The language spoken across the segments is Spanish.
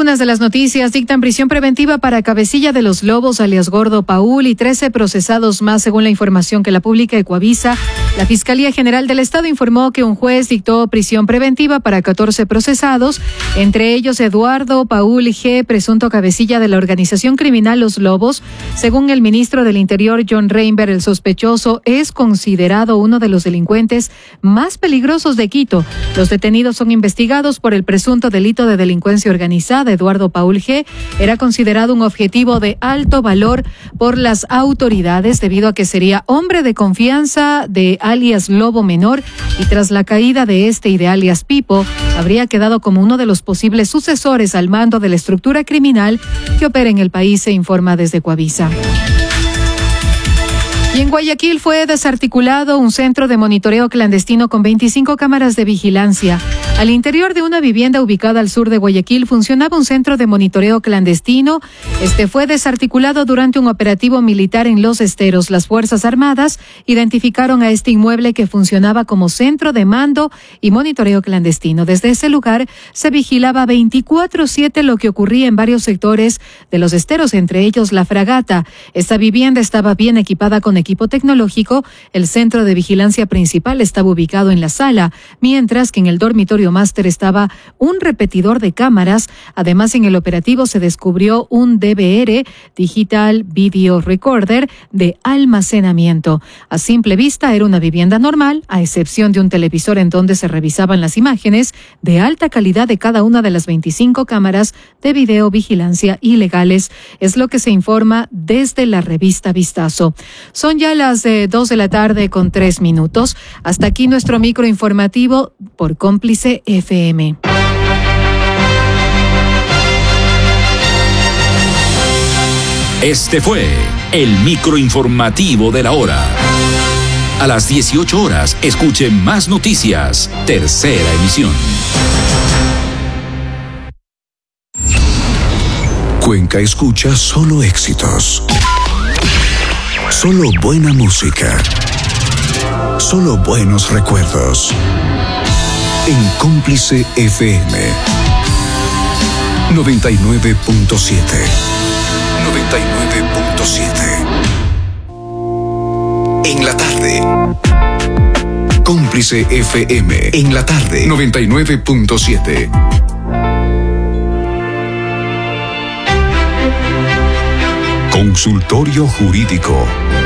algunas de las noticias. Dictan prisión preventiva para cabecilla de los Lobos, alias Gordo Paul, y 13 procesados más, según la información que la publica Ecuavisa. La Fiscalía General del Estado informó que un juez dictó prisión preventiva para 14 procesados, entre ellos Eduardo Paul G., presunto cabecilla de la organización criminal Los Lobos. Según el ministro del Interior, John Reinberg, el sospechoso es considerado uno de los delincuentes más peligrosos de Quito. Los detenidos son investigados por el presunto delito de delincuencia organizada. Eduardo Paul G. era considerado un objetivo de alto valor por las autoridades debido a que sería hombre de confianza de alias Lobo Menor, y tras la caída de este y de alias Pipo, habría quedado como uno de los posibles sucesores al mando de la estructura criminal que opera en el país, se informa desde Ecuavisa. Y en Guayaquil fue desarticulado un centro de monitoreo clandestino con 25 cámaras de vigilancia. Al interior de una vivienda ubicada al sur de Guayaquil funcionaba un centro de monitoreo clandestino. Este fue desarticulado durante un operativo militar en Los Esteros. Las Fuerzas Armadas identificaron a este inmueble que funcionaba como centro de mando y monitoreo clandestino. Desde ese lugar se vigilaba 24/7 lo que ocurría en varios sectores de Los Esteros, entre ellos La Fragata. Esta vivienda estaba bien equipada con equipo tecnológico. El centro de vigilancia principal estaba ubicado en la sala, mientras que en el dormitorio máster estaba un repetidor de cámaras. Además, en el operativo se descubrió un DVR, Digital Video Recorder, de almacenamiento. A simple vista era una vivienda normal, a excepción de un televisor en donde se revisaban las imágenes de alta calidad de cada una de las 25 cámaras de videovigilancia ilegales. Es lo que se informa desde la revista Vistazo. Son ya las 2 de la tarde con 3 minutos. Hasta aquí nuestro micro informativo por Cómplice FM. Este fue el microinformativo de la hora. A las 18 horas, escuche más noticias. Tercera emisión. Cuenca escucha solo éxitos. Solo buena música. Solo buenos recuerdos. En Cómplice FM 99.7. 99.7. En la tarde. Cómplice FM. En la tarde. 99.7. Consultorio Jurídico.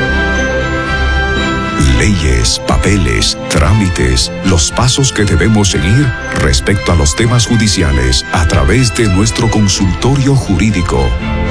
Leyes, papeles, trámites, los pasos que debemos seguir respecto a los temas judiciales a través de nuestro consultorio jurídico.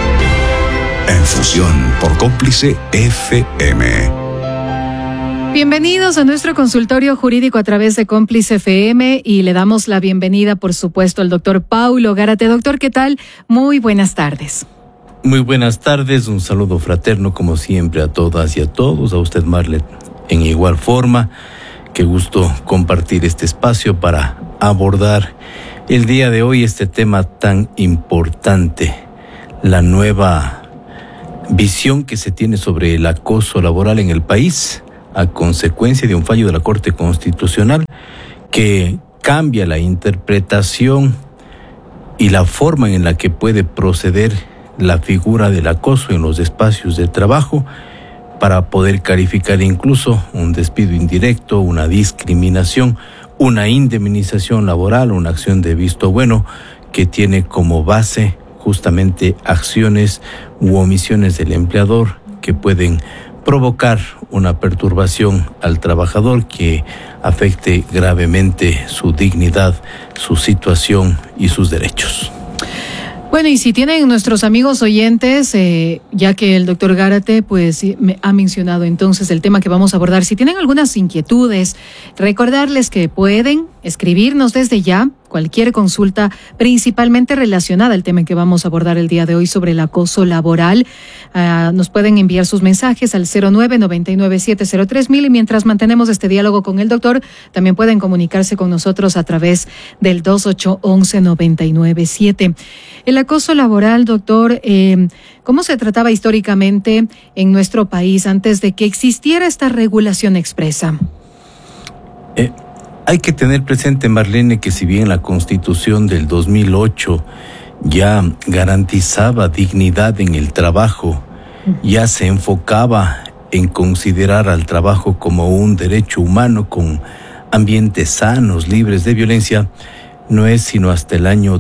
En fusión por Cómplice FM. Bienvenidos a nuestro consultorio jurídico a través de Cómplice FM y le damos la bienvenida, por supuesto, al doctor Paulo Gárate. Doctor, ¿qué tal? Muy buenas tardes. Muy buenas tardes, un saludo fraterno como siempre a todas y a todos, a usted Marlet en igual forma. Qué gusto compartir este espacio para abordar el día de hoy este tema tan importante, la nueva visión que se tiene sobre el acoso laboral en el país a consecuencia de un fallo de la Corte Constitucional que cambia la interpretación y la forma en la que puede proceder la figura del acoso en los espacios de trabajo para poder calificar incluso un despido indirecto, una discriminación, una indemnización laboral, una acción de visto bueno que tiene como base justamente acciones u omisiones del empleador que pueden provocar una perturbación al trabajador que afecte gravemente su dignidad, su situación y sus derechos. Bueno, y si tienen nuestros amigos oyentes, ya que el doctor Gárate pues me ha mencionado entonces el tema que vamos a abordar, si tienen algunas inquietudes, recordarles que pueden escribirnos desde ya cualquier consulta principalmente relacionada al tema que vamos a abordar el día de hoy sobre el acoso laboral. Nos pueden enviar sus mensajes al 0999703000 y mientras mantenemos este diálogo con el doctor, también pueden comunicarse con nosotros a través del 2811-997. El acoso laboral, doctor, ¿cómo se trataba históricamente en nuestro país antes de que existiera esta regulación expresa? Hay que tener presente, Marlene, que si bien la Constitución del 2008 ya garantizaba dignidad en el trabajo, ya se enfocaba en considerar al trabajo como un derecho humano con ambientes sanos, libres de violencia, no es sino hasta el año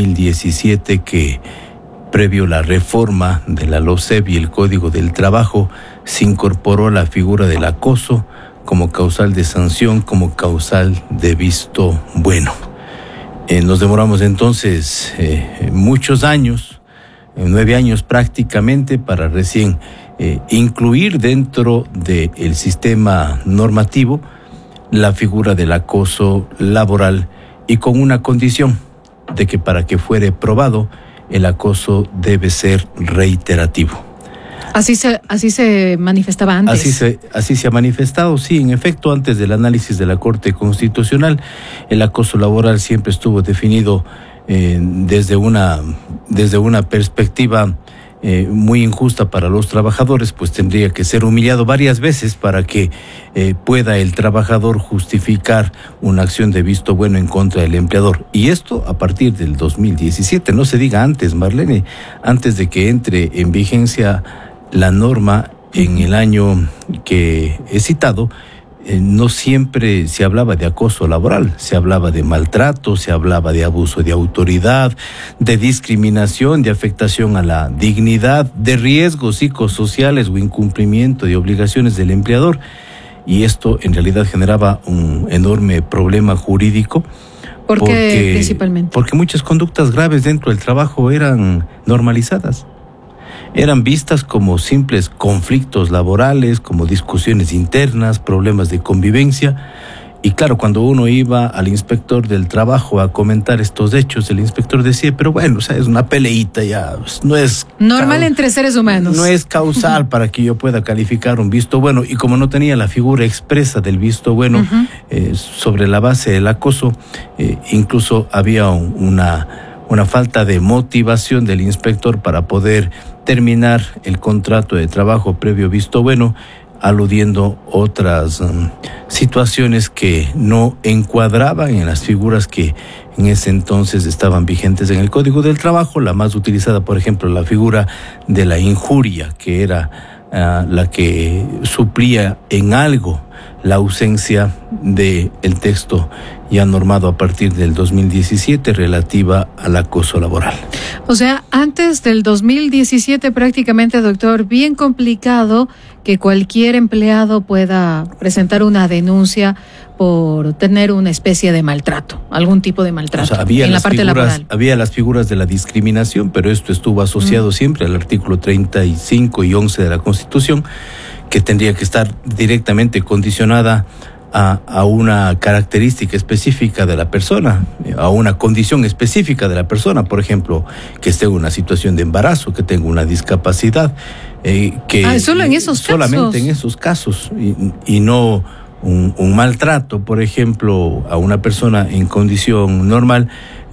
2017 que, previo a la reforma de la LOCEP y el Código del Trabajo, se incorporó la figura del acoso como causal de sanción, como causal de visto bueno. Nos demoramos entonces muchos años, 9 años prácticamente, para recién incluir dentro del sistema normativo la figura del acoso laboral, y con una condición de que para que fuere probado el acoso debe ser reiterativo. Así se manifestaba antes. Así se ha manifestado, sí, en efecto, antes del análisis de la Corte Constitucional, el acoso laboral siempre estuvo definido desde una perspectiva muy injusta para los trabajadores, pues tendría que ser humillado varias veces para que pueda el trabajador justificar una acción de visto bueno en contra del empleador. Y esto a partir del 2017, no se diga antes, Marlene, antes de que entre en vigencia la norma en el año que he citado. No siempre se hablaba de acoso laboral, se hablaba de maltrato, se hablaba de abuso de autoridad, de discriminación, de afectación a la dignidad, de riesgos psicosociales o incumplimiento de obligaciones del empleador. Y esto en realidad generaba un enorme problema jurídico. ¿Por qué principalmente? Porque muchas conductas graves dentro del trabajo eran normalizadas. Eran vistas como simples conflictos laborales, como discusiones internas, problemas de convivencia. Y claro, cuando uno iba al inspector del trabajo a comentar estos hechos, el inspector decía, pero bueno, o sea, es una peleita ya, no es... Normal entre seres humanos. No es causal para que yo pueda calificar un visto bueno. Y como no tenía la figura expresa del visto bueno, sobre la base del acoso, incluso había una falta de motivación del inspector para poder terminar el contrato de trabajo previo visto bueno, aludiendo otras situaciones que no encuadraban en las figuras que en ese entonces estaban vigentes en el Código del Trabajo. La más utilizada, por ejemplo, la figura de la injuria, que era la que suplía en algo la ausencia del texto ya normado a partir del 2017 relativa al acoso laboral. O sea, antes del 2017 prácticamente, doctor, bien complicado que cualquier empleado pueda presentar una denuncia por tener una especie de maltrato, algún tipo de maltrato, o sea, en la parte laboral. Había las figuras de la discriminación, pero esto estuvo asociado siempre al artículo 35 y 11 de la Constitución, que tendría que estar directamente condicionada a una característica específica de la persona, a una condición específica de la persona, por ejemplo, que esté en una situación de embarazo, que tenga una discapacidad, solo en esos solamente en esos casos, y no un maltrato, por ejemplo, a una persona en condición normal,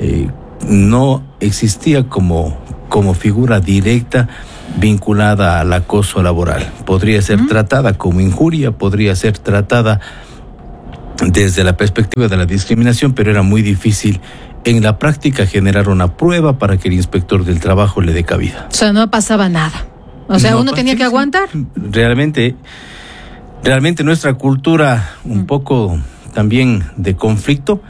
no existía como figura directa vinculada al acoso laboral. Podría ser tratada como injuria, podría ser tratada desde la perspectiva de la discriminación, pero era muy difícil en la práctica generar una prueba para que el inspector del trabajo le dé cabida. O sea, no pasaba nada. O sea, uno tenía que aguantar. Realmente nuestra cultura, un poco también de conflicto,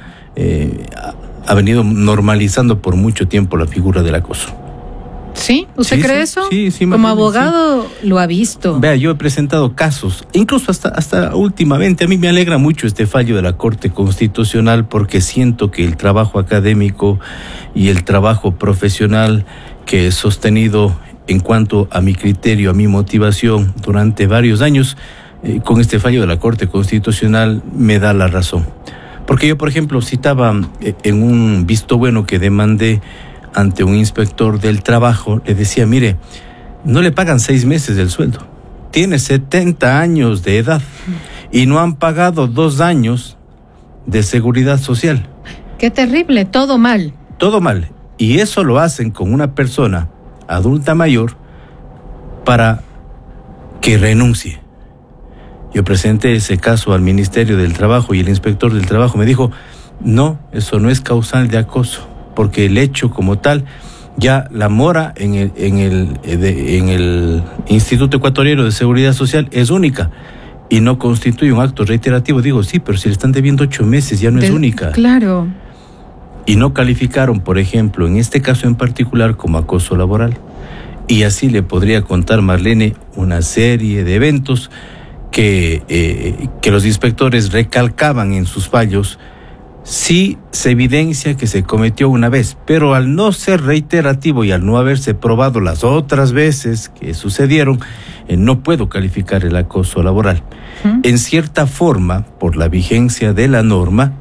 ha venido normalizando por mucho tiempo la figura del acoso. ¿Sí? ¿Usted cree eso? Sí, como abogado lo ha visto. Vea, yo he presentado casos, incluso hasta últimamente. A mí me alegra mucho este fallo de la Corte Constitucional, porque siento que el trabajo académico y el trabajo profesional que he sostenido en cuanto a mi criterio, a mi motivación durante varios años, con este fallo de la Corte Constitucional me da la razón. Porque yo, por ejemplo, citaba en un visto bueno que demandé ante un inspector del trabajo, le decía, mire, no le pagan 6 meses del sueldo, tiene 70 años de edad y no han pagado 2 años de seguridad social. Qué terrible, todo mal. Todo mal. Y eso lo hacen con una persona adulta mayor para que renuncie. Yo presenté ese caso al Ministerio del Trabajo y el inspector del trabajo me dijo, no, eso no es causal de acoso, porque el hecho como tal Ya la mora en el Instituto Ecuatoriano de Seguridad Social es única y no constituye un acto reiterativo. Digo, sí, pero si le están debiendo 8 meses ya no es única. Claro. Y no calificaron, por ejemplo, en este caso en particular como acoso laboral. Y así le podría contar, Marlene, una serie de eventos que los inspectores recalcaban en sus fallos. Sí se evidencia que se cometió una vez, pero al no ser reiterativo y al no haberse probado las otras veces que sucedieron, no puedo calificar el acoso laboral. En cierta forma, por la vigencia de la norma,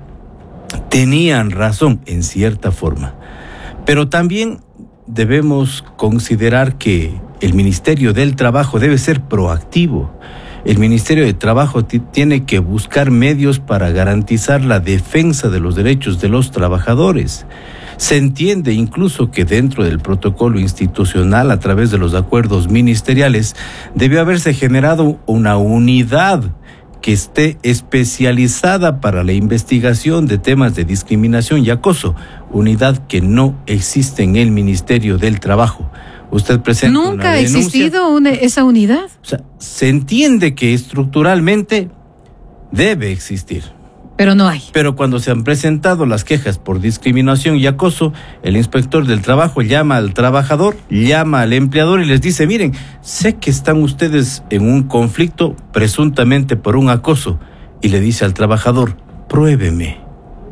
tenían razón en cierta forma. Pero también debemos considerar que el Ministerio del Trabajo debe ser proactivo. El Ministerio de Trabajo tiene que buscar medios para garantizar la defensa de los derechos de los trabajadores. Se entiende incluso que dentro del protocolo institucional, a través de los acuerdos ministeriales, debió haberse generado una unidad que esté especializada para la investigación de temas de discriminación y acoso, unidad que no existe en el Ministerio del Trabajo. Usted presenta ¿Nunca una ha denuncia, existido esa unidad? o sea, se entiende que estructuralmente debe existir. Pero no hay. Pero cuando se han presentado las quejas por discriminación y acoso, el inspector del trabajo llama al trabajador, llama al empleador y les dice, miren, sé que están ustedes en un conflicto presuntamente por un acoso, y le dice al trabajador, pruébeme.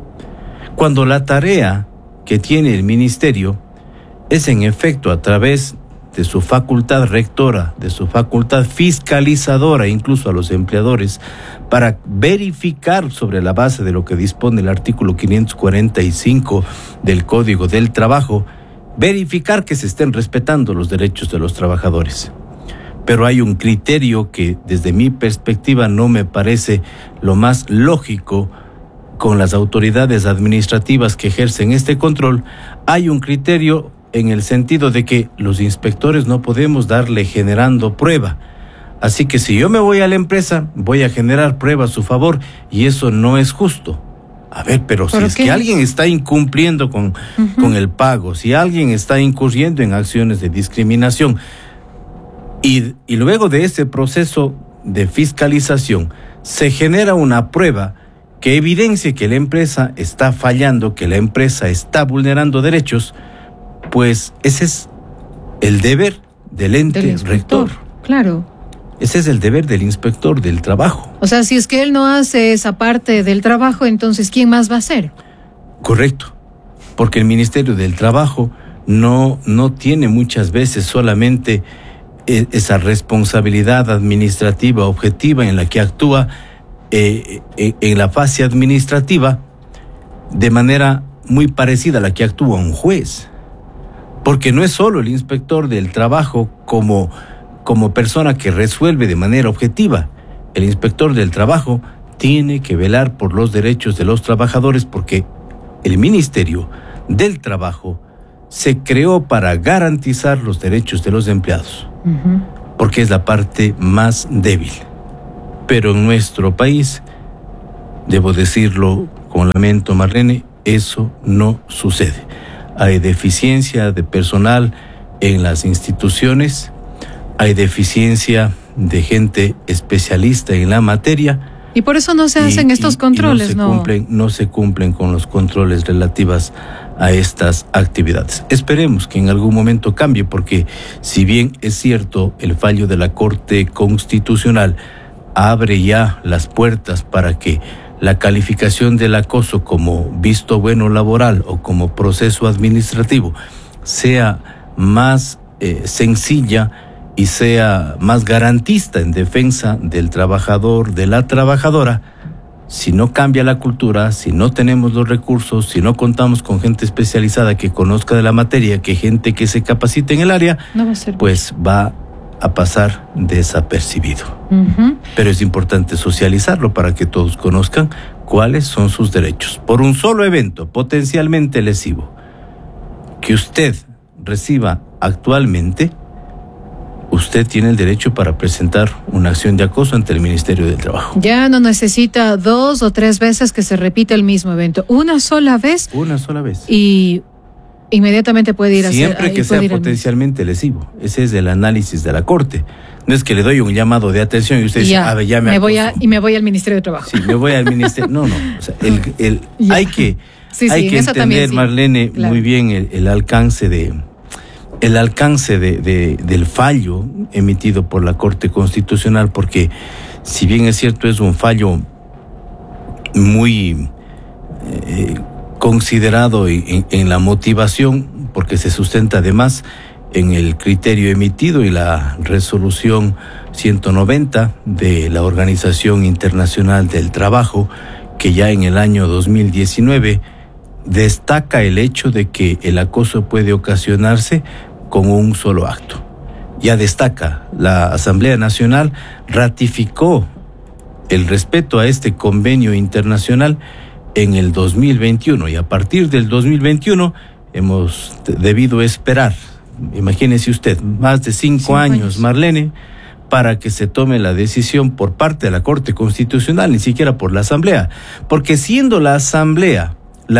Cuando la tarea que tiene el ministerio es en efecto a través de su facultad rectora, de su facultad fiscalizadora, incluso a los empleadores, para verificar sobre la base de lo que dispone el artículo 545 del Código del Trabajo, verificar que se estén respetando los derechos de los trabajadores. Pero hay un criterio que desde mi perspectiva no me parece lo más lógico con las autoridades administrativas que ejercen este control. Hay un criterio en el sentido de que los inspectores no podemos darle generando prueba. Así que si yo me voy a la empresa, voy a generar prueba a su favor y eso no es justo. A ver, pero si es que alguien está incumpliendo con el pago, si alguien está incurriendo en acciones de discriminación y luego de ese proceso de fiscalización se genera una prueba que evidencie que la empresa está fallando, que la empresa está vulnerando derechos, pues ese es el deber del ente rector. Claro. Ese es el deber del inspector del trabajo. O sea, si es que él no hace esa parte del trabajo, entonces ¿quién más va a hacer? Correcto, porque el Ministerio del Trabajo no tiene muchas veces solamente esa responsabilidad administrativa objetiva en la que actúa en la fase administrativa de manera muy parecida a la que actúa un juez. Porque no es solo el inspector del trabajo como persona que resuelve de manera objetiva. El inspector del trabajo tiene que velar por los derechos de los trabajadores porque el Ministerio del Trabajo se creó para garantizar los derechos de los empleados, porque es la parte más débil. Pero en nuestro país, debo decirlo con lamento, Marlene, eso no sucede. Hay deficiencia de personal en las instituciones, hay deficiencia de gente especialista en la materia. Y por eso no se hacen estos controles, no se cumplen con los controles relativos a estas actividades. Esperemos que en algún momento cambie, porque si bien es cierto el fallo de la Corte Constitucional abre ya las puertas para que la calificación del acoso como visto bueno laboral o como proceso administrativo sea más sencilla y sea más garantista en defensa del trabajador, de la trabajadora, si no cambia la cultura, si no tenemos los recursos, si no contamos con gente especializada que conozca de la materia, que gente que se capacite en el área, no va a ser pues va a pasar desapercibido. Pero es importante socializarlo para que todos conozcan cuáles son sus derechos. Por un solo evento potencialmente lesivo que usted reciba actualmente, usted tiene el derecho para presentar una acción de acoso ante el Ministerio del Trabajo. Ya no necesita 2 o 3 veces que se repita el mismo evento. Una sola vez. Una sola vez. Y inmediatamente puede ir a hacer... Siempre que sea potencialmente lesivo. Ese es el análisis de la Corte. No es que le doy un llamado de atención y usted dice, a ver, ya me voy al Ministerio de Trabajo. Sí, me voy al Ministerio... No. O sea, hay que entender, también, Marlene, claro, muy bien el alcance del fallo emitido por la Corte Constitucional, porque si bien es cierto, es un fallo muy considerado en la motivación, porque se sustenta además en el criterio emitido y la resolución 190 de la Organización Internacional del Trabajo, que ya en el año 2019 destaca el hecho de que el acoso puede ocasionarse con un solo acto. Ya destaca, la Asamblea Nacional ratificó el respeto a este convenio internacional en el 2021, y a partir del 2021 hemos debido esperar, imagínese usted, más de 5 años, Marlene, para que se tome la decisión por parte de la Corte Constitucional, ni siquiera por la Asamblea, porque siendo la Asamblea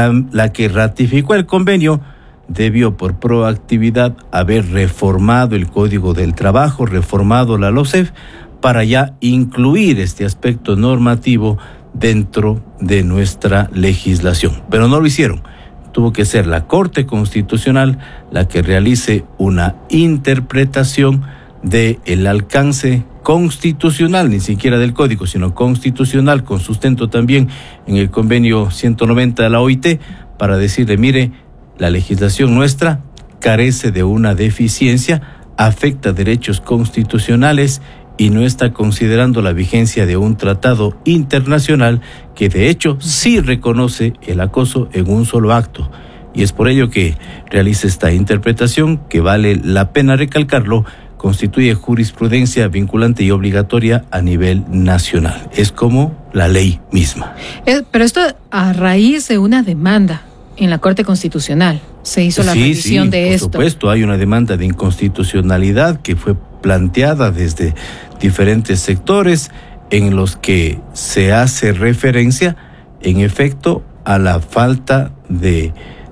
la que ratificó el convenio, debió por proactividad haber reformado el Código del Trabajo, reformado la LOCEF, para ya incluir este aspecto normativo dentro de nuestra legislación. Pero no lo hicieron. Tuvo que ser la Corte Constitucional la que realice una interpretación del alcance constitucional, ni siquiera del Código, sino constitucional, con sustento también en el convenio 190 de la OIT, para decirle, mire, la legislación nuestra carece de una deficiencia, afecta derechos constitucionales y no está considerando la vigencia de un tratado internacional que de hecho sí reconoce el acoso en un solo acto. Y es por ello que realiza esta interpretación, que vale la pena recalcarlo, constituye jurisprudencia vinculante y obligatoria a nivel nacional. Es como la ley misma. Pero esto a raíz de una demanda en la Corte Constitucional. Se hizo la revisión de esto. Por supuesto, hay una demanda de inconstitucionalidad que fue planteada desde diferentes sectores, en los que se hace referencia, en efecto, a la falta de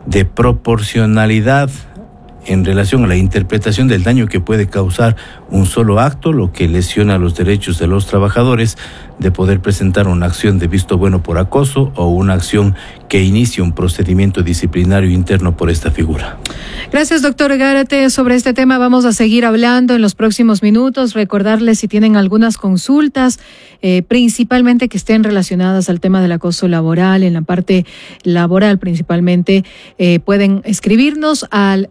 proporcionalidad en relación a la interpretación del daño que puede causar un solo acto, lo que lesiona los derechos de los trabajadores de poder presentar una acción de visto bueno por acoso o una acción que inicie un procedimiento disciplinario interno por esta figura. Gracias, doctor Gárate. Sobre este tema vamos a seguir hablando en los próximos minutos. Recordarles, si tienen algunas consultas, principalmente que estén relacionadas al tema del acoso laboral, en la parte laboral principalmente, pueden escribirnos al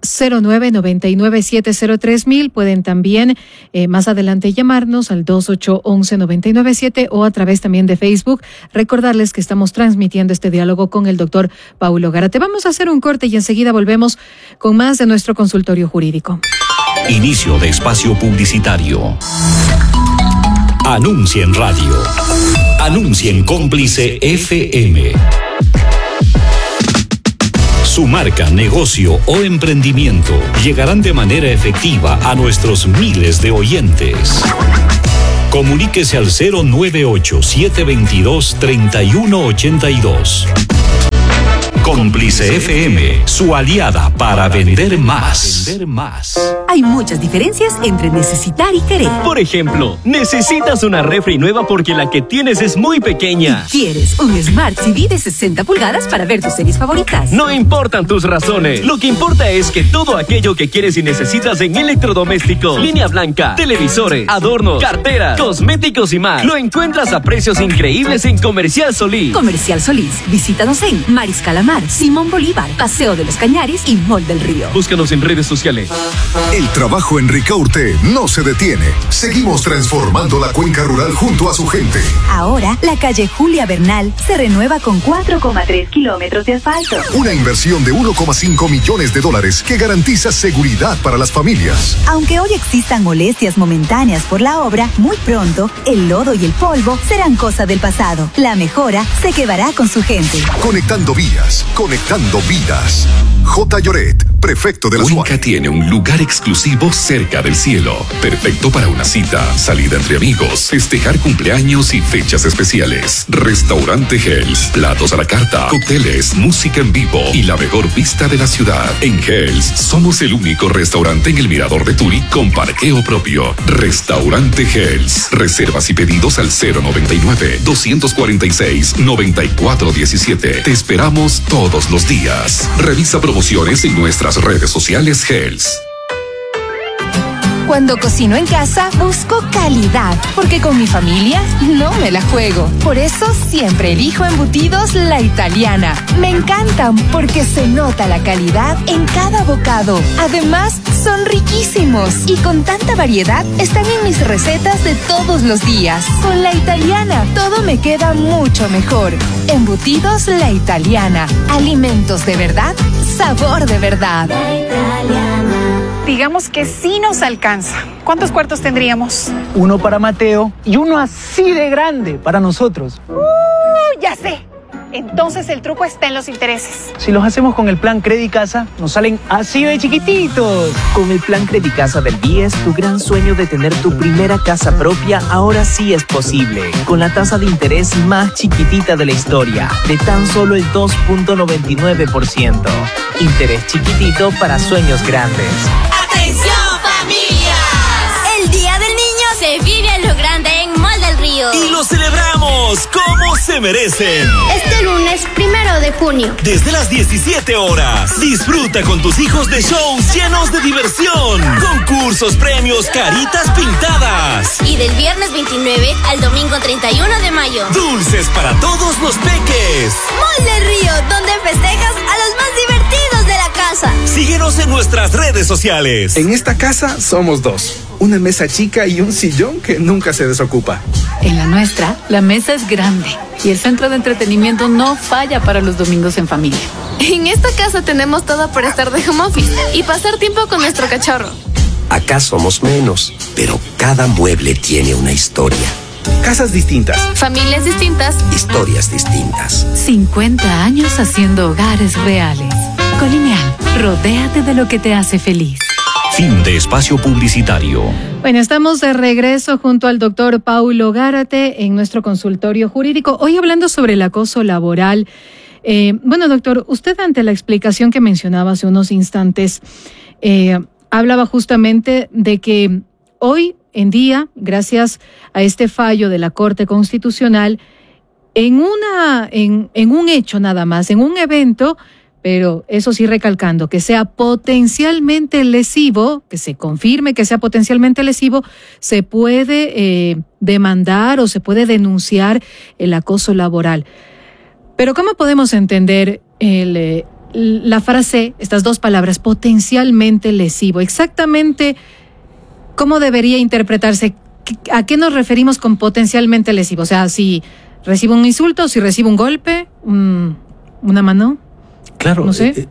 0999703000. Pueden también más adelante llamarnos al 2811-997 o a través también de Facebook. Recordarles que estamos transmitiendo este diálogo con el doctor Paulo Gárate. Vamos a hacer un corte y enseguida volvemos con más de nuestro consultorio jurídico. Inicio de espacio publicitario. Anuncia en radio. Anuncia en Cómplice FM. Su marca, negocio o emprendimiento llegarán de manera efectiva a nuestros miles de oyentes. Comuníquese al 098-722-3182. Cómplice FM, su aliada para vender más. Hay muchas diferencias entre necesitar y querer. Por ejemplo, necesitas una refri nueva porque la que tienes es muy pequeña. Y quieres un Smart TV de 60 pulgadas para ver tus series favoritas. No importan tus razones. Lo que importa es que todo aquello que quieres y necesitas en electrodomésticos, línea blanca, televisores, adornos, carteras, cosméticos y más, lo encuentras a precios increíbles en Comercial Solís. Comercial Solís. Visítanos en Mariscal Amar, Simón Bolívar, Paseo de los Cañares y Mall del Río. Búscanos en redes sociales. El trabajo en Ricaurte no se detiene. Seguimos transformando la cuenca rural junto a su gente. Ahora, la calle Julia Bernal se renueva con 4,3 kilómetros de asfalto. Una inversión de $1,5 millones que garantiza seguridad para las familias. Aunque hoy existan molestias momentáneas por la obra, muy pronto el lodo y el polvo serán cosa del pasado. La mejora se quedará con su gente. Conectando vías, Hells, conectando vidas. J. Lloret, prefecto de la Cuenca SUAY. tiene un lugar exclusivo cerca del cielo, perfecto para una cita, salida entre amigos, festejar cumpleaños y fechas especiales. Restaurante Hells, platos a la carta, cócteles, música en vivo y la mejor vista de la ciudad. En Hells somos el único restaurante en el Mirador de Turi con parqueo propio. Restaurante Hells. Reservas y pedidos al 099-246-9417. Te esperamos todos los días. Revisa promociones en nuestras redes sociales Hells. Cuando cocino en casa, busco calidad, porque con mi familia no me la juego. Por eso siempre elijo embutidos La Italiana. Me encantan porque se nota la calidad en cada bocado. Además, son riquísimos y con tanta variedad están en mis recetas de todos los días. Con La Italiana, todo me queda mucho mejor. Embutidos La Italiana. Alimentos de verdad, sabor de verdad. La Italiana. Digamos que sí nos alcanza. ¿Cuántos cuartos tendríamos? Uno para Mateo y uno así de grande para nosotros. Ya sé. Entonces el truco está en los intereses. Si los hacemos con el plan Credicasa, nos salen así de chiquititos. Con el plan Credicasa del BIES, tu gran sueño de tener tu primera casa propia ahora sí es posible. Con la tasa de interés más chiquitita de la historia, de tan solo el 2.99%. Interés chiquitito para sueños grandes. ¡Atención, familias! El Día del Niño se vive a lo grande en Mall del Río. Y lo celebramos como se merecen. Este lunes 1 de junio. Desde las 17 horas. Disfruta con tus hijos de shows llenos de diversión. Concursos, premios, caritas pintadas. Y del viernes 29 al domingo 31 de mayo. Dulces para todos los peques. Mall del Río, donde festejas a los más divertidos de la casa. Síguenos en nuestras redes sociales. En esta casa somos dos. Una mesa chica y un sillón que nunca se desocupa. En la nuestra, la mesa es grande y el centro de entretenimiento no falla para los domingos en familia. En esta casa tenemos todo para estar de home office y pasar tiempo con nuestro cachorro. Acá somos menos, pero cada mueble tiene una historia. Casas distintas. Familias distintas. Historias distintas. 50 años haciendo hogares reales. Colineal, rodéate de lo que te hace feliz. Fin de espacio publicitario. Bueno, estamos de regreso junto al doctor Paulo Gárate en nuestro consultorio jurídico. Hoy hablando sobre el acoso laboral. Bueno, doctor, usted ante la explicación que mencionaba hace unos instantes, hablaba justamente de que hoy en día, gracias a este fallo de la Corte Constitucional, en un hecho nada más, en un evento, pero eso sí recalcando, que sea potencialmente lesivo, que se confirme que sea potencialmente lesivo, se puede demandar o se puede denunciar el acoso laboral. Pero ¿cómo podemos entender la frase, estas dos palabras, potencialmente lesivo? Exactamente, ¿cómo debería interpretarse? ¿A qué nos referimos con potencialmente lesivo? O sea, si recibo un insulto, si recibo un golpe, una mano. Claro, no sé.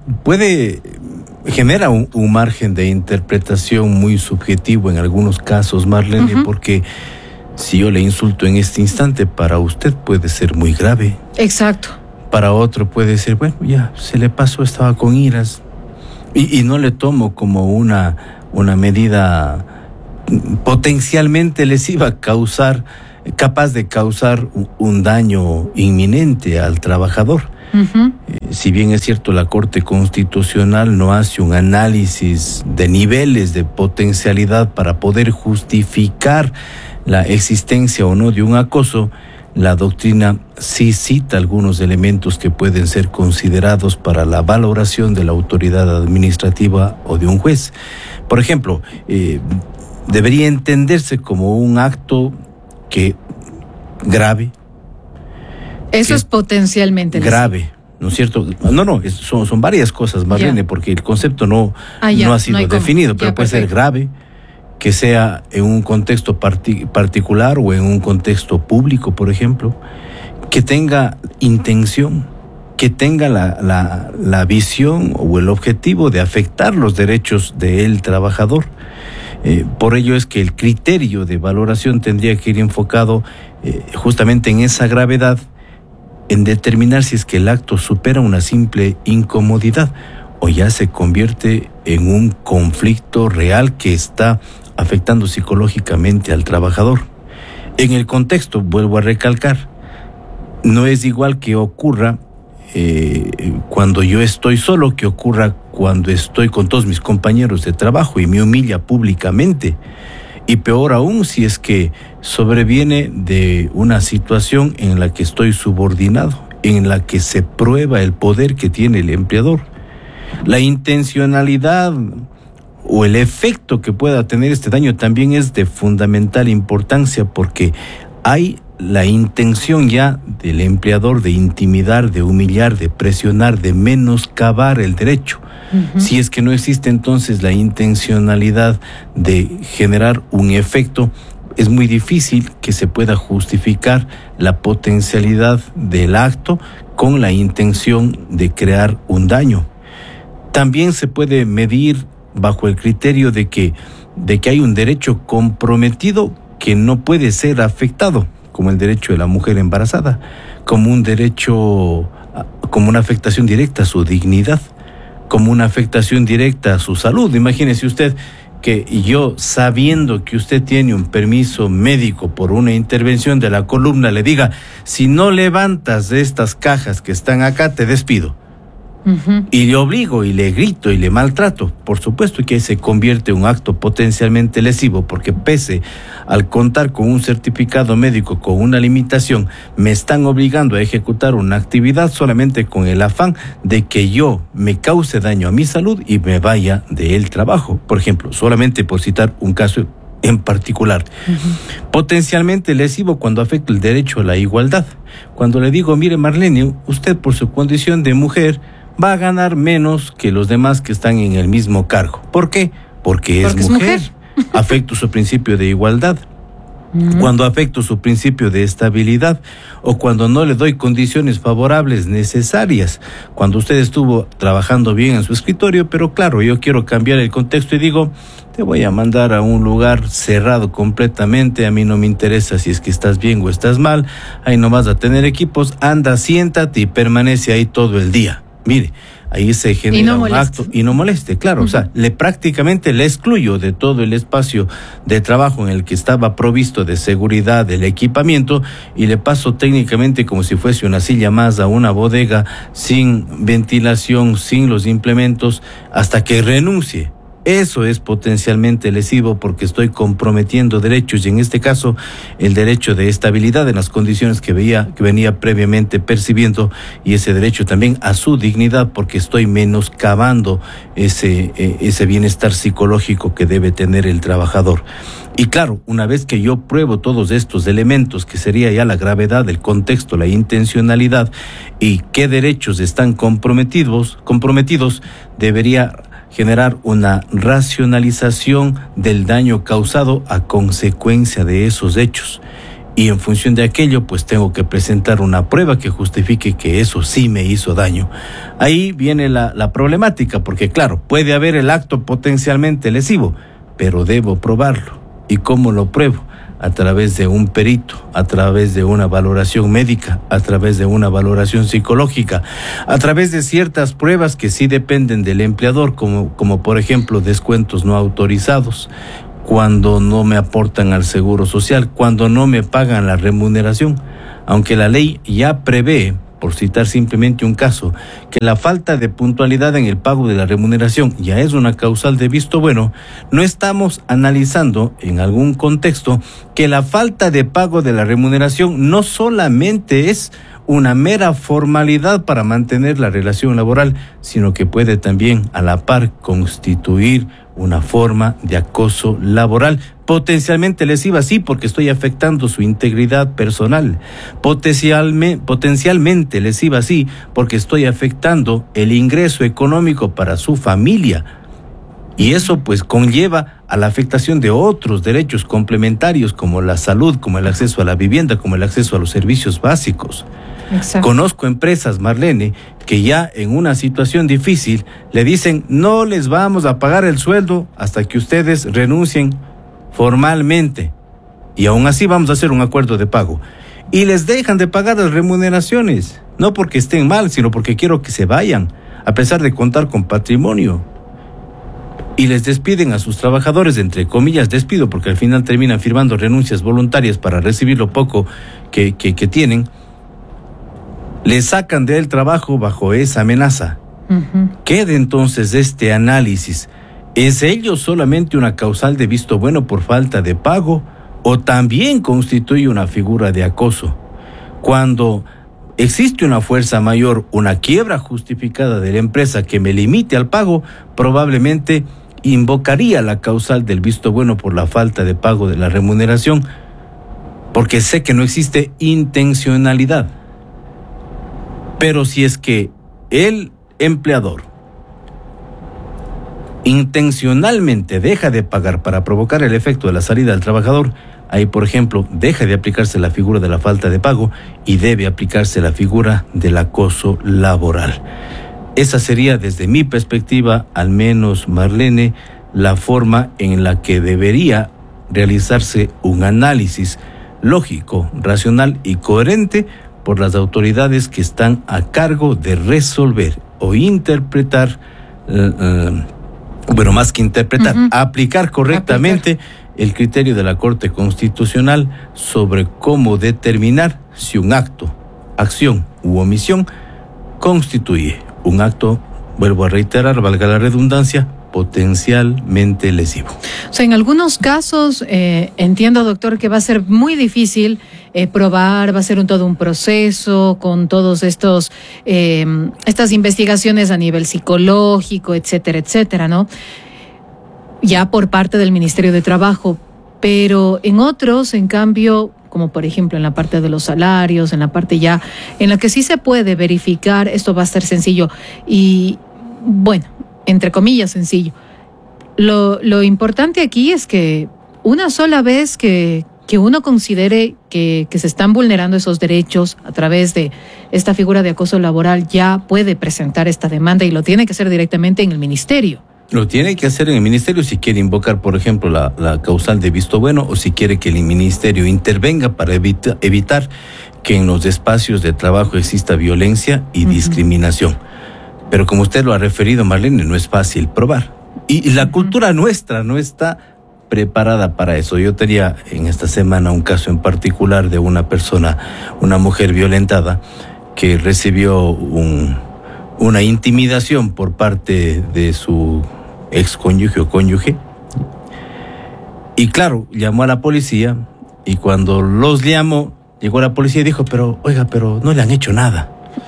Genera un margen de interpretación muy subjetivo en algunos casos, Marlene, porque si yo le insulto en este instante, para usted puede ser muy grave. Exacto. Para otro puede ser, bueno, ya se le pasó, estaba con iras, y no le tomo como una medida potencialmente lesiva, capaz de causar un daño inminente al trabajador. Si bien es cierto, la Corte Constitucional no hace un análisis de niveles de potencialidad para poder justificar la existencia o no de un acoso, la doctrina sí cita algunos elementos que pueden ser considerados para la valoración de la autoridad administrativa o de un juez. Por ejemplo, debería entenderse como un acto grave. Eso es potencialmente grave, ¿no es cierto? No, son varias cosas, Marlene, porque el concepto no ha sido definido, pero puede ser grave, que sea en un contexto particular o en un contexto público, por ejemplo, que tenga intención, que tenga la visión o el objetivo de afectar los derechos del trabajador. Por ello es que el criterio de valoración tendría que ir enfocado justamente en esa gravedad, en determinar si es que el acto supera una simple incomodidad o ya se convierte en un conflicto real que está afectando psicológicamente al trabajador. En el contexto, vuelvo a recalcar, no es igual que ocurra cuando yo estoy solo, que ocurra cuando estoy con todos mis compañeros de trabajo y me humilla públicamente. Y peor aún si es que sobreviene de una situación en la que estoy subordinado, en la que se prueba el poder que tiene el empleador. La intencionalidad o el efecto que pueda tener este daño también es de fundamental importancia, porque hay la intención ya del empleador de intimidar, de humillar, de presionar, de menoscabar el derecho. Si es que no existe entonces la intencionalidad de generar un efecto, es muy difícil que se pueda justificar la potencialidad del acto con la intención de crear un daño. También se puede medir bajo el criterio de que hay un derecho comprometido que no puede ser afectado, como el derecho de la mujer embarazada, como un derecho, como una afectación directa a su dignidad, como una afectación directa a su salud. Imagínese usted que yo, sabiendo que usted tiene un permiso médico por una intervención de la columna, le diga: si no levantas de estas cajas que están acá, te despido. Y le obligo y le grito y le maltrato. Por supuesto que ahí se convierte en un acto potencialmente lesivo, porque pese al contar con un certificado médico con una limitación, me están obligando a ejecutar una actividad solamente con el afán de que yo me cause daño a mi salud y me vaya del trabajo. Por ejemplo, solamente por citar un caso en particular. Potencialmente lesivo cuando afecta el derecho a la igualdad. Cuando le digo: mire, Marlene, usted por su condición de mujer va a ganar menos que los demás que están en el mismo cargo. ¿Por qué? Porque es mujer. Afecto su principio de igualdad. Cuando afecto su principio de estabilidad, o cuando no le doy condiciones favorables necesarias. Cuando usted estuvo trabajando bien en su escritorio, pero claro, yo quiero cambiar el contexto y digo: te voy a mandar a un lugar cerrado completamente, a mí no me interesa si es que estás bien o estás mal, ahí no vas a tener equipos, anda, siéntate y permanece ahí todo el día. Mire, ahí se genera un acto y no moleste, claro, o sea, prácticamente le excluyo de todo el espacio de trabajo en el que estaba provisto de seguridad, del equipamiento, y le paso técnicamente como si fuese una silla más a una bodega, sin ventilación, sin los implementos, hasta que renuncie. Eso es potencialmente lesivo, porque estoy comprometiendo derechos, y en este caso el derecho de estabilidad en las condiciones que venía previamente percibiendo, y ese derecho también a su dignidad, porque estoy menoscabando ese bienestar psicológico que debe tener el trabajador. Y claro, una vez que yo pruebo todos estos elementos, que sería ya la gravedad del contexto, la intencionalidad y qué derechos están comprometidos, debería generar una racionalización del daño causado a consecuencia de esos hechos. Y en función de aquello, pues tengo que presentar una prueba que justifique que eso sí me hizo daño. Ahí viene la problemática, porque claro, puede haber el acto potencialmente lesivo, pero debo probarlo. ¿Y cómo lo pruebo? A través de un perito, a través de una valoración médica, a través de una valoración psicológica, a través de ciertas pruebas que sí dependen del empleador, como por ejemplo descuentos no autorizados, cuando no me aportan al seguro social, cuando no me pagan la remuneración, aunque la ley ya prevé, por citar simplemente un caso, que la falta de puntualidad en el pago de la remuneración ya es una causal de visto bueno. No estamos analizando en algún contexto que la falta de pago de la remuneración no solamente es una mera formalidad para mantener la relación laboral, sino que puede también a la par constituir una forma de acoso laboral, potencialmente lesiva, sí, porque estoy afectando su integridad personal, potencialmente lesiva, sí, porque estoy afectando el ingreso económico para su familia. Y eso pues conlleva a la afectación de otros derechos complementarios, como la salud, como el acceso a la vivienda, como el acceso a los servicios básicos. Exacto. Conozco empresas, Marlene, que ya en una situación difícil le dicen: no les vamos a pagar el sueldo hasta que ustedes renuncien formalmente, y aún así vamos a hacer un acuerdo de pago. Y les dejan de pagar las remuneraciones. No porque estén mal, sino porque quiero que se vayan, a pesar de contar con patrimonio. Y les despiden a sus trabajadores, entre comillas despido, porque al final terminan firmando renuncias voluntarias para recibir lo poco que tienen. Les sacan del trabajo bajo esa amenaza. Queda entonces este análisis. ¿Es ello solamente una causal de visto bueno por falta de pago o también constituye una figura de acoso? Cuando existe una fuerza mayor, una quiebra justificada de la empresa que me limite al pago, probablemente invocaría la causal del visto bueno por la falta de pago de la remuneración, porque sé que no existe intencionalidad. Pero si es que el empleador intencionalmente deja de pagar para provocar el efecto de la salida del trabajador, ahí, por ejemplo, deja de aplicarse la figura de la falta de pago y debe aplicarse la figura del acoso laboral. Esa sería, desde mi perspectiva, al menos, Marlene, la forma en la que debería realizarse un análisis lógico, racional y coherente por las autoridades que están a cargo de resolver o interpretar, más que interpretar, aplicar correctamente el criterio de la Corte Constitucional sobre cómo determinar si un acto, acción u omisión constituye un acto, vuelvo a reiterar, valga la redundancia, potencialmente lesivo. O sea, en algunos casos entiendo, doctor, que va a ser muy difícil probar, va a ser todo un proceso con todos estas investigaciones a nivel psicológico, etcétera, etcétera, ¿no? Ya por parte del Ministerio de Trabajo, pero en otros, en cambio, como por ejemplo en la parte de los salarios, en la parte ya en la que sí se puede verificar, esto va a ser sencillo y, bueno, entre comillas sencillo. Lo importante aquí es que una sola vez que uno considere que se están vulnerando esos derechos a través de esta figura de acoso laboral, ya puede presentar esta demanda y lo tiene que hacer directamente en el ministerio. Lo tiene que hacer en el ministerio si quiere invocar, por ejemplo, la causal de visto bueno o si quiere que el ministerio intervenga para evitar que en los espacios de trabajo exista violencia y discriminación. Pero como usted lo ha referido, Marlene, no es fácil probar. Y la cultura nuestra no está preparada para eso. Yo tenía en esta semana un caso en particular de una persona, una mujer violentada, que recibió una intimidación por parte de su excónyuge o cónyuge. Y claro, llamó a la policía y cuando los llamó, llegó la policía y dijo, pero no le han hecho nada.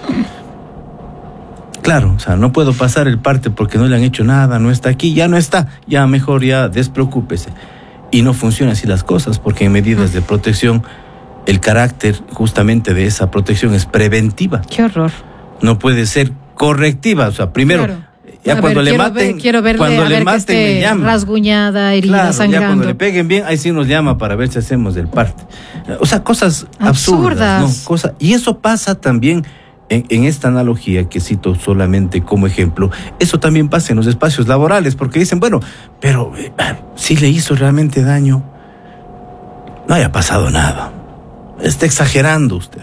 Claro, o sea, no puedo pasar el parte porque no le han hecho nada, no está aquí, ya no está, ya mejor ya despreocúpese. Y no funcionan así las cosas, porque en medidas de protección, el carácter justamente de esa protección es preventiva. ¡Qué horror! No puede ser correctiva, o sea, primero, claro. Ya cuando le maten, cuando le maten me llama. Rasguñada, herida, sangrando. Ya cuando le peguen bien, ahí sí nos llama para ver si hacemos el parte. O sea, cosas absurdas, ¿no? Y eso pasa también en esta analogía que cito solamente como ejemplo. Eso también pasa en los espacios laborales, porque dicen, bueno, pero si le hizo realmente daño, no haya pasado nada. Está exagerando usted.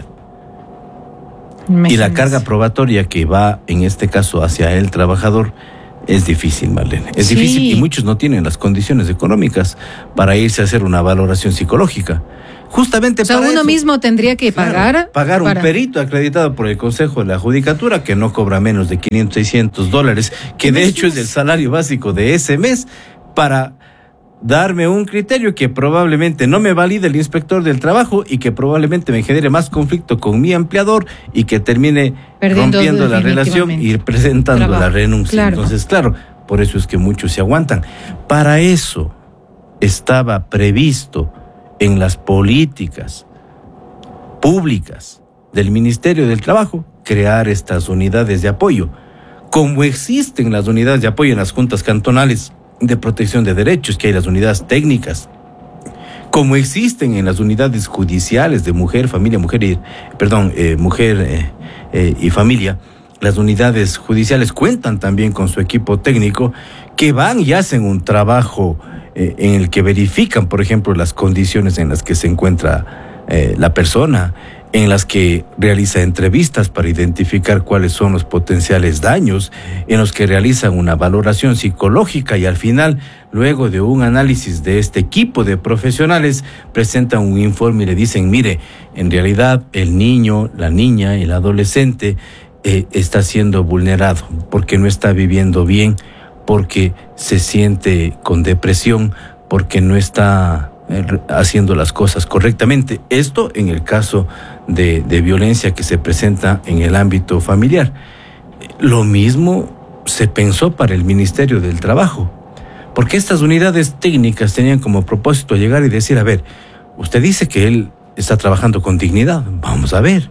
Y la carga probatoria que va, en este caso, hacia el trabajador, es difícil, Marlene. Es difícil y muchos no tienen las condiciones económicas para irse a hacer una valoración psicológica. Justamente o sea, para uno eso, mismo tendría que pagar un perito acreditado por el Consejo de la Judicatura que no cobra menos de $500, $600, que de hecho es el salario básico de ese mes, para darme un criterio que probablemente no me valide el inspector del trabajo y que probablemente me genere más conflicto con mi empleador y que termine rompiendo la relación y presentando la renuncia. Claro. Entonces, claro, por eso es que muchos se aguantan. Para eso estaba previsto en las políticas públicas del Ministerio del Trabajo crear estas unidades de apoyo, como existen las unidades de apoyo en las juntas cantonales de protección de derechos, que hay las unidades técnicas, como existen en las unidades judiciales de mujer y familia. Las unidades judiciales cuentan también con su equipo técnico que van y hacen un trabajo en el que verifican, por ejemplo, las condiciones en las que se encuentra la persona, en las que realiza entrevistas para identificar cuáles son los potenciales daños, en los que realizan una valoración psicológica y al final, luego de un análisis de este equipo de profesionales, presentan un informe y le dicen, mire, en realidad el niño, la niña, el adolescente está siendo vulnerado porque no está viviendo bien, porque se siente con depresión, porque no está haciendo las cosas correctamente. Esto en el caso de violencia que se presenta en el ámbito familiar. Lo mismo se pensó para el Ministerio del Trabajo, porque estas unidades técnicas tenían como propósito llegar y decir, a ver, usted dice que él está trabajando con dignidad, vamos a ver.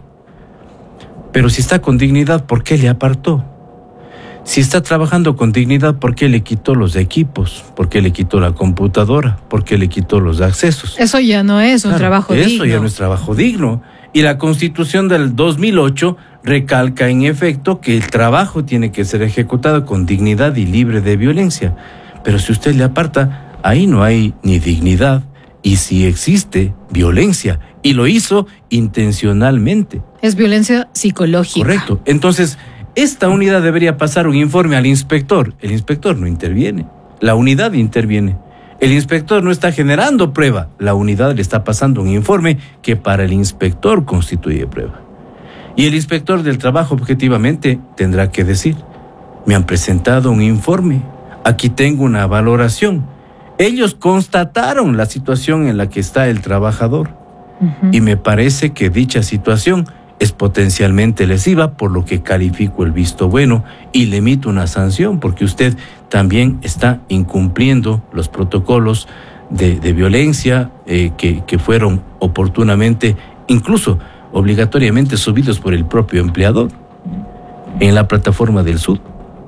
Pero si está con dignidad, ¿por qué le apartó? Si está trabajando con dignidad, ¿por qué le quitó los equipos? ¿Por qué le quitó la computadora? ¿Por qué le quitó los accesos? Eso ya no es un trabajo digno. Eso ya no es trabajo digno. Y la Constitución del 2008 recalca en efecto que el trabajo tiene que ser ejecutado con dignidad y libre de violencia. Pero si usted le aparta, ahí no hay ni dignidad y sí existe violencia. Y lo hizo intencionalmente. Es violencia psicológica. Correcto. Entonces, esta unidad debería pasar un informe al inspector. El inspector no interviene. La unidad interviene. El inspector no está generando prueba. La unidad le está pasando un informe que para el inspector constituye prueba. Y el inspector del trabajo objetivamente tendrá que decir, me han presentado un informe. Aquí tengo una valoración. Ellos constataron la situación en la que está el trabajador. Y me parece que dicha situación es potencialmente lesiva, por lo que califico el visto bueno y le emito una sanción, porque usted también está incumpliendo los protocolos de violencia que fueron oportunamente, incluso obligatoriamente subidos por el propio empleador en la plataforma del SUD.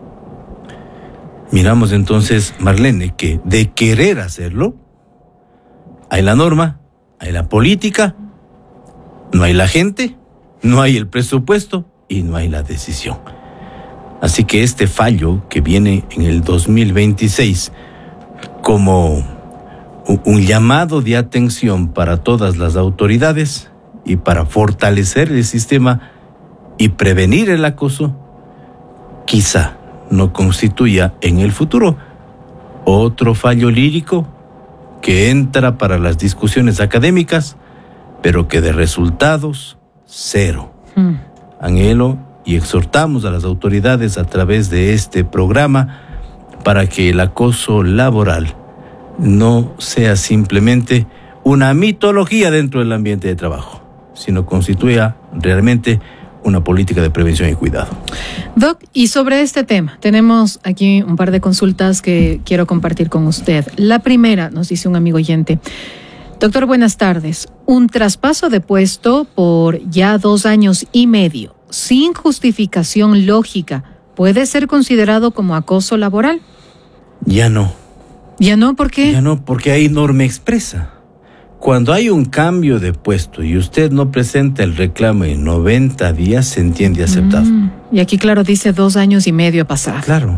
Miramos entonces, Marlene, que de querer hacerlo, hay la norma, hay la política, no hay la gente, no hay el presupuesto y no hay la decisión. Así que este fallo que viene en el 2026 como un llamado de atención para todas las autoridades y para fortalecer el sistema y prevenir el acoso, quizá no constituya en el futuro otro fallo lírico que entra para las discusiones académicas, pero que de resultados cero. Anhelo y exhortamos a las autoridades a través de este programa para que el acoso laboral no sea simplemente una mitología dentro del ambiente de trabajo, sino constituya realmente una política de prevención y cuidado. Doc, y sobre este tema, tenemos aquí un par de consultas que quiero compartir con usted. La primera, nos dice un amigo oyente: doctor, buenas tardes. Un traspaso de puesto por ya 2 años y medio, sin justificación lógica, ¿puede ser considerado como acoso laboral? Ya no. ¿Ya no? ¿Por qué? Ya no, porque hay norma expresa. Cuando hay un cambio de puesto y usted no presenta el reclamo en 90 días, se entiende aceptado. Y aquí, claro, dice 2 años y medio a pasar. Claro.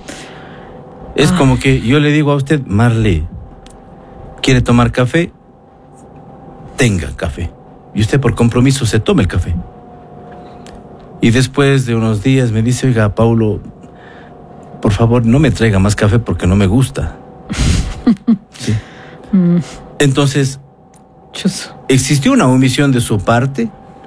Es como que yo le digo a usted, Marley, ¿quiere tomar café? Tenga café. Y usted por compromiso se toma el café. Y después de unos días me dice, oiga, Paulo, por favor, no me traiga más café porque no me gusta. ¿Sí? Entonces, ¿existió una omisión de su parte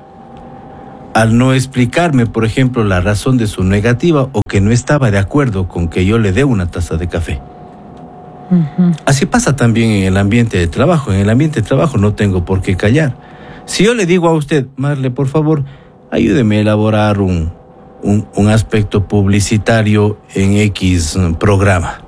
al no explicarme, por ejemplo, la razón de su negativa o que no estaba de acuerdo con que yo le dé una taza de café? Así pasa también en el ambiente de trabajo. En el ambiente de trabajo no tengo por qué callar. Si yo le digo a usted, Marle, por favor, ayúdeme a elaborar un aspecto publicitario en X programa.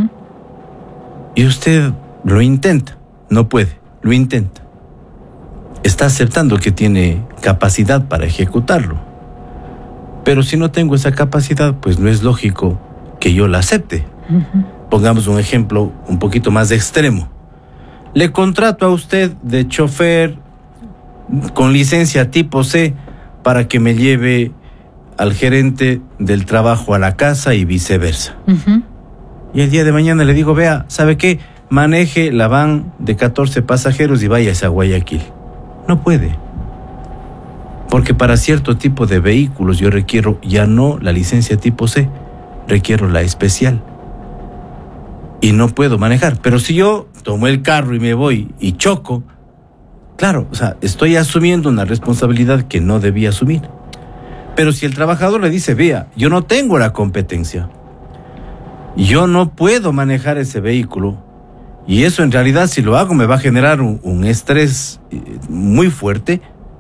Y usted lo intenta, no puede, lo intenta. Está aceptando que tiene capacidad para ejecutarlo. Pero si no tengo esa capacidad, pues no es lógico que yo la acepte. Pongamos un ejemplo un poquito más extremo. Le contrato a usted de chofer con licencia tipo C para que me lleve al gerente del trabajo a la casa y viceversa. Y el día de mañana le digo, vea, ¿sabe qué? Maneje la van de 14 pasajeros y váyase a Guayaquil. No puede. Porque para cierto tipo de vehículos yo requiero ya no la licencia tipo C, requiero la especial. Y no puedo manejar. Pero si yo tomo el carro y me voy y choco, claro, o sea, estoy asumiendo una responsabilidad que no debía asumir. Pero si el trabajador le dice, vea, yo no tengo la competencia, yo no puedo manejar ese vehículo, y eso en realidad si lo hago me va a generar un estrés muy fuerte,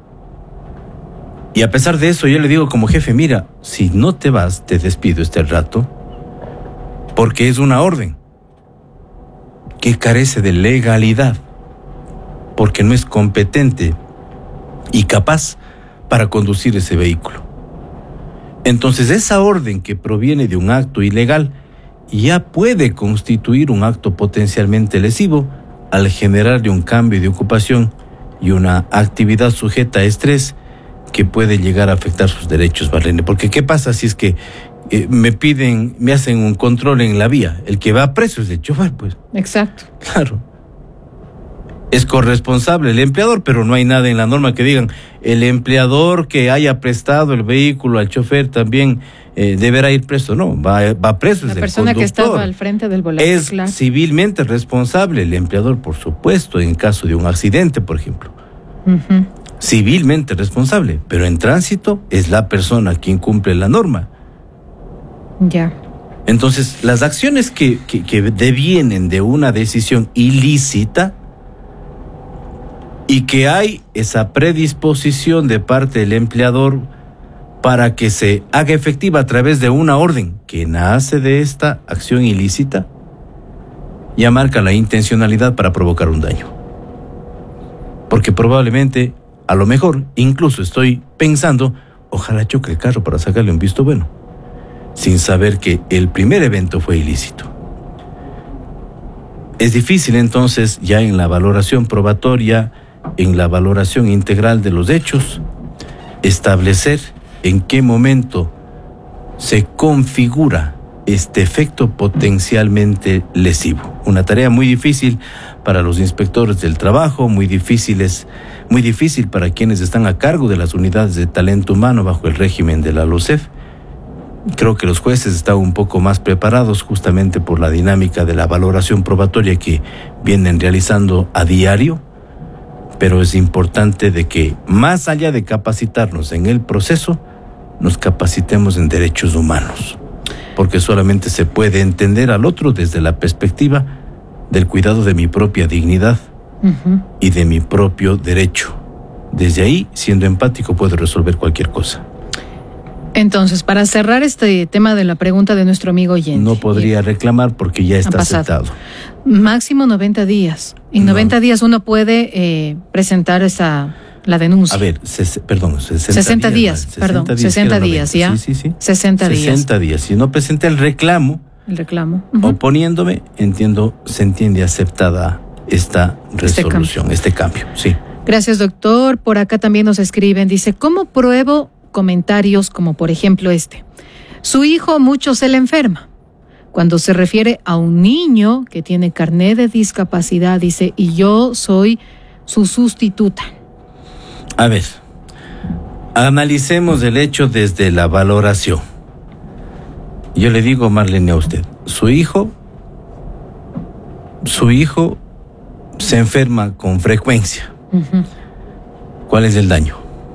y a pesar de eso yo le digo como jefe, mira, si no te vas, te despido este rato, porque es una orden que carece de legalidad, porque no es competente y capaz para conducir ese vehículo. Entonces esa orden que proviene de un acto ilegal ya puede constituir un acto potencialmente lesivo al generarle un cambio de ocupación y una actividad sujeta a estrés que puede llegar a afectar sus derechos, Marlene. Porque ¿qué pasa si es que me hacen un control en la vía? El que va preso es el chofer, pues. Exacto. Claro. Es corresponsable el empleador, pero no hay nada en la norma que digan el empleador que haya prestado el vehículo al chofer también deberá ir preso. No, va preso. La es persona el que estaba al frente del volante. Es claro. Civilmente responsable el empleador, por supuesto, en caso de un accidente, por ejemplo. Uh-huh. Civilmente responsable, pero en tránsito es la persona quien cumple la norma. Ya. Entonces, las acciones que devienen de una decisión ilícita y que hay esa predisposición de parte del empleador para que se haga efectiva a través de una orden que nace de esta acción ilícita, ya marca la intencionalidad para provocar un daño. Porque probablemente, a lo mejor, incluso estoy pensando, ojalá choque el carro para sacarle un visto bueno, sin saber que el primer evento fue ilícito. Es difícil entonces, ya en la valoración probatoria, en la valoración integral de los hechos, establecer en qué momento se configura este efecto potencialmente lesivo. Una tarea muy difícil para los inspectores del trabajo, muy difícil para quienes están a cargo de las unidades de talento humano bajo el régimen de la LOCEF. Creo que los jueces están un poco más preparados justamente por la dinámica de la valoración probatoria que vienen realizando a diario, pero es importante de que más allá de capacitarnos en el proceso, nos capacitemos en derechos humanos, porque solamente se puede entender al otro desde la perspectiva del cuidado de mi propia dignidad y de mi propio derecho. Desde ahí, siendo empático, puedo resolver cualquier cosa. Entonces, para cerrar este tema de la pregunta de nuestro amigo oyente. No podría reclamar porque ya está aceptado. Máximo 90 días. En 90 días uno puede presentar la denuncia. A ver, 60 días, perdón, 60 días, ¿ya? Sí. 60 días. 60 días. Si no presenta el reclamo. Oponiéndome, se entiende aceptada esta resolución, este cambio, sí. Gracias, doctor. Por acá también nos escriben, dice, ¿cómo pruebo comentarios como por ejemplo este? Su hijo mucho se le enferma. Cuando se refiere a un niño que tiene carnet de discapacidad, dice, y yo soy su sustituta. A ver, analicemos el hecho desde la valoración. Yo le digo, Marlene, a usted, su hijo se enferma con frecuencia. ¿Cuál es el daño?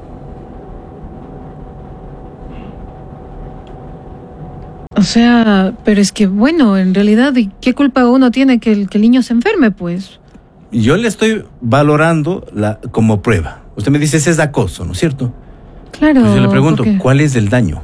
O sea, pero es que bueno, en realidad, ¿qué culpa uno tiene que el niño se enferme, pues? Yo le estoy valorando como prueba. Usted me dice, ese es acoso, ¿no es cierto? Claro. Pues yo le pregunto, ¿cuál es el daño?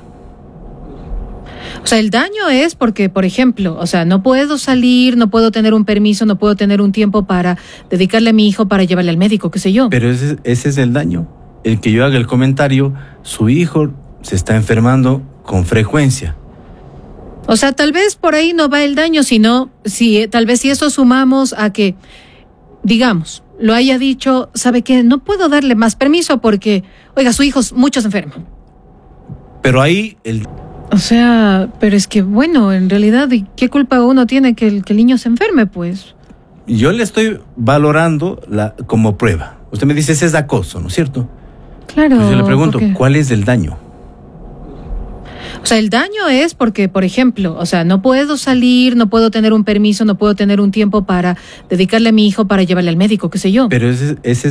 O sea, el daño es porque, por ejemplo, o sea, no puedo salir, no puedo tener un permiso, no puedo tener un tiempo para dedicarle a mi hijo para llevarle al médico, qué sé yo. Pero ese es el daño. El que yo haga el comentario, su hijo se está enfermando con frecuencia. O sea, tal vez por ahí no va el daño, sino tal vez si eso sumamos a que, digamos, lo haya dicho, ¿sabe qué? No puedo darle más permiso porque, oiga, su hijo mucho se enferma. Pero ahí O sea, pero es que bueno, en realidad, ¿qué culpa uno tiene que el niño se enferme, pues? Yo le estoy valorando como prueba. Usted me dice, ese es acoso, ¿no es cierto? Claro. Pues yo le pregunto, ¿cuál es el daño? O sea, el daño es porque, por ejemplo, o sea, no puedo salir, no puedo tener un permiso, no puedo tener un tiempo para dedicarle a mi hijo para llevarle al médico, qué sé yo. Pero ese